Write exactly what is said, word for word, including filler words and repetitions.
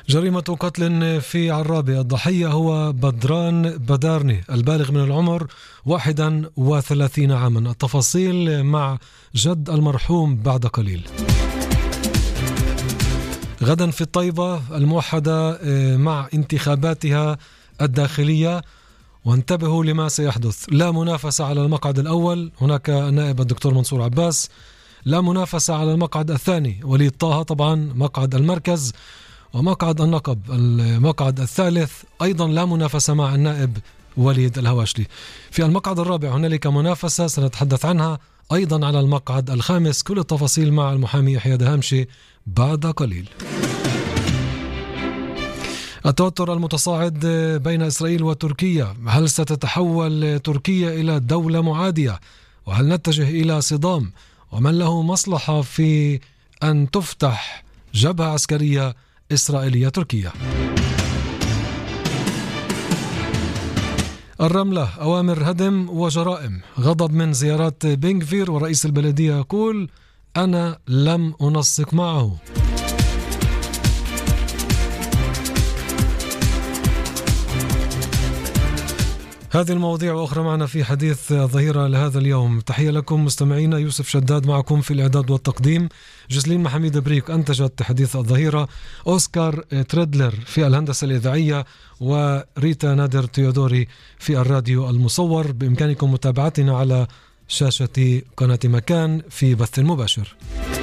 جريمة قتل في عرابة، الضحية هو بدران بدارني البالغ من العمر واحدا وثلاثين عاما. التفاصيل مع جد المرحوم بعد قليل. غدا في الطيبة الموحدة مع انتخاباتها الداخلية، وانتبهوا لما سيحدث. لا منافسة على المقعد الأول، هناك نائب الدكتور منصور عباس. لا منافسة على المقعد الثاني، وليد طه طبعا مقعد المركز ومقعد النقب. المقعد الثالث أيضا لا منافسة مع النائب وليد الهواشلي. في المقعد الرابع هنالك منافسة سنتحدث عنها أيضا على المقعد الخامس. كل التفاصيل مع المحامي يحيى دهامشي بعد قليل. التوتر المتصاعد بين إسرائيل وتركيا، هل ستتحول تركيا إلى دولة معادية؟ وهل نتجه إلى صدام؟ ومن له مصلحة في أن تفتح جبهة عسكرية إسرائيلية تركيا؟ الرملة، أوامر هدم وجرائم، غضب من زيارات بن غفير، ورئيس البلدية يقول أنا لم أنسق معه. هذه المواضيع وأخرى معنا في حديث الظهيرة لهذا اليوم. تحية لكم مستمعينا، يوسف شداد معكم في الإعداد والتقديم، جسلين محميد بريك أنتجت حديث الظهيرة، أوسكار تريدلر في الهندسة الإذاعية، وريتا نادر تيودوري في الراديو المصور. بإمكانكم متابعتنا على شاشة قناة مكان في بث مباشر.